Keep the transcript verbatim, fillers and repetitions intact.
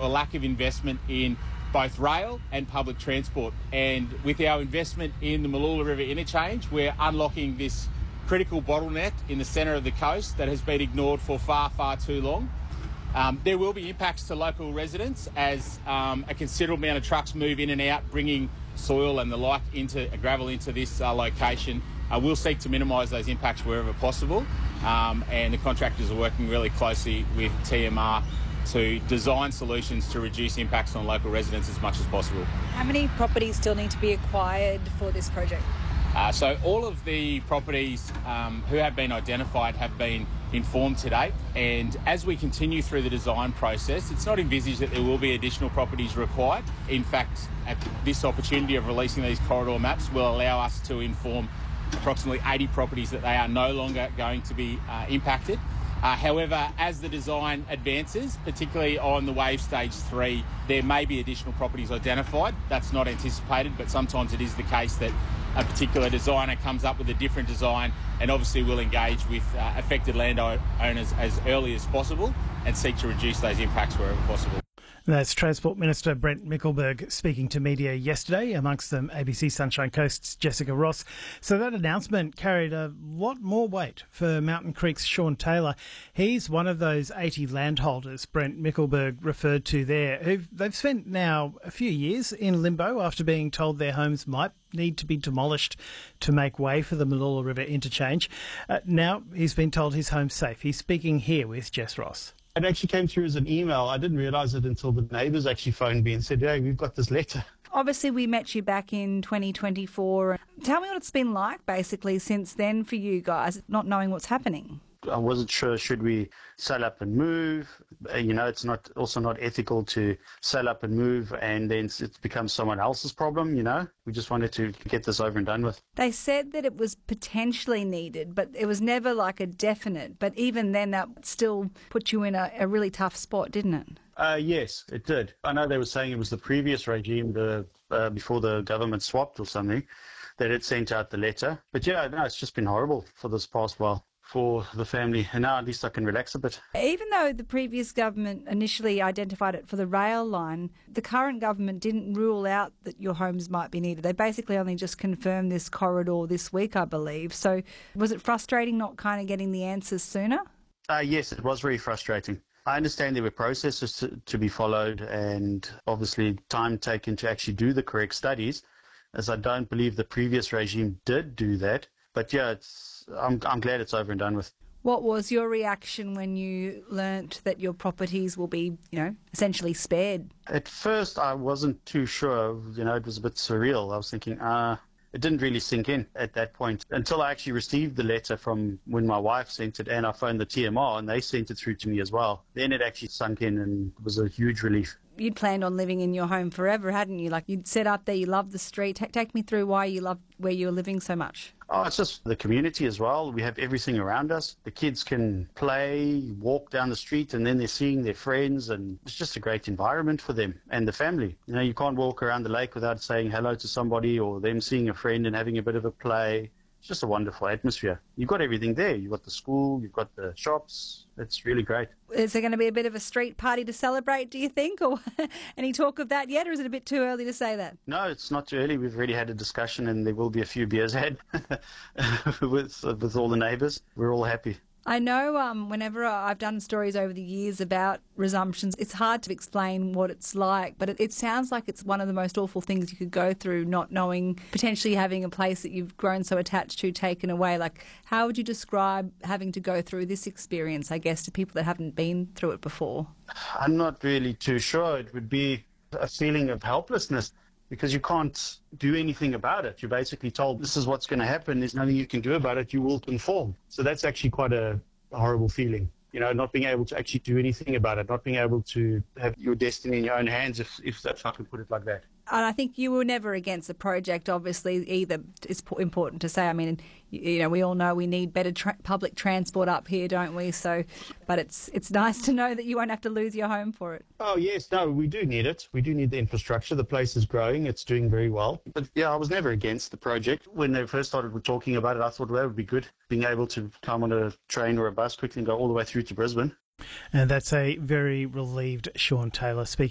a lack of investment in both rail and public transport. And with our investment in the Mooloolah River interchange, we're unlocking this critical bottleneck in the centre of the coast that has been ignored for far, far too long. Um, there will be impacts to local residents as um, a considerable amount of trucks move in and out, bringing soil and the like into uh, gravel into this uh, location. Uh, we'll seek to minimise those impacts wherever possible, um, and the contractors are working really closely with T M R to design solutions to reduce impacts on local residents as much as possible. How many properties still need to be acquired for this project? Uh, so all of the properties um, who have been identified have been informed today, and as we continue through the design process, it's not envisaged that there will be additional properties required. In fact, at this opportunity of releasing these corridor maps will allow us to inform approximately eighty properties that they are no longer going to be uh, impacted. Uh, however, as the design advances, particularly on the wave stage three, there may be additional properties identified. That's not anticipated, but sometimes it is the case that a particular designer comes up with a different design, and obviously we'll engage with uh, affected landowners as early as possible and seek to reduce those impacts wherever possible. That's Transport Minister Brent Mickelberg speaking to media yesterday, amongst them A B C Sunshine Coast's Jessica Ross. So that announcement carried a lot more weight for Mountain Creek's Sean Taylor. He's one of those eighty landholders Brent Mickelberg referred to there, who they've spent now a few years in limbo after being told their homes might need to be demolished to make way for the Mooloolah River interchange. Uh, now he's been told his home's safe. He's speaking here with Jess Ross. It actually came through as an email. I didn't realise it until the neighbours actually phoned me and said, hey, we've got this letter. Obviously, we met you back in twenty twenty-four. Tell me what it's been like, basically, since then for you guys, not knowing what's happening. I wasn't sure, should we sell up and move? You know, it's not also not ethical to sell up and move and then it's become someone else's problem, you know. We just wanted to get this over and done with. They said that it was potentially needed, but it was never like a definite. But even then, that still put you in a, a really tough spot, didn't it? Uh, yes, it did. I know they were saying it was the previous regime, the uh, before the government swapped or something, that had sent out the letter. But yeah, no, it's just been horrible for this past while for the family, and now at least I can relax a bit. Even though the previous government initially identified it for the rail line, the current government didn't rule out that your homes might be needed. They basically only just confirmed this corridor this week, I believe. So was it frustrating not kind of getting the answers sooner? Uh, yes, it was very frustrating. I understand there were processes to, to be followed and obviously time taken to actually do the correct studies, as I don't believe the previous regime did do that. But yeah, it's I'm, I'm glad it's over and done with. What was your reaction when you learnt that your properties will be, you know, essentially spared? At first, I wasn't too sure. You know, it was a bit surreal. I was thinking, ah, uh, it didn't really sink in at that point until I actually received the letter from when my wife sent it, and I phoned the T M R and they sent it through to me as well. Then it actually sunk in and it was a huge relief. You'd planned on living in your home forever, hadn't you? Like, you'd set up there, you loved the street. Take, take me through why you loved where you were living so much. Oh, it's just the community as well. We have everything around us. The kids can play, walk down the street, and then they're seeing their friends, and it's just a great environment for them and the family. You know, you can't walk around the lake without saying hello to somebody or them seeing a friend and having a bit of a play. It's just a wonderful atmosphere. You've got everything there. You've got the school, you've got the shops. It's really great. Is there going to be a bit of a street party to celebrate, do you think? Or any talk of that yet, or is it a bit too early to say that? No, it's not too early. We've already had a discussion and there will be a few beers had with, with all the neighbours. We're all happy. I know um, whenever I've done stories over the years about resumptions, it's hard to explain what it's like, but it, it sounds like it's one of the most awful things you could go through, not knowing, potentially having a place that you've grown so attached to taken away. Like, how would you describe having to go through this experience, I guess, to people that haven't been through it before? I'm not really too sure. It would be a feeling of helplessness, because you can't do anything about it. You're basically told this is what's going to happen. There's nothing you can do about it. You will conform. So that's actually quite a horrible feeling, you know, not being able to actually do anything about it, not being able to have your destiny in your own hands, if, if that's I could put it like that. And I think you were never against the project, obviously, either. It's important to say. I mean, you know, we all know we need better tra- public transport up here, don't we? So, but it's it's nice to know that you won't have to lose your home for it. Oh, yes. No, we do need it. We do need the infrastructure. The place is growing. It's doing very well. But, yeah, I was never against the project. When they first started talking about it, I thought, well, that would be good, being able to come on a train or a bus quickly and go all the way through to Brisbane. And that's a very relieved Sean Taylor speaking.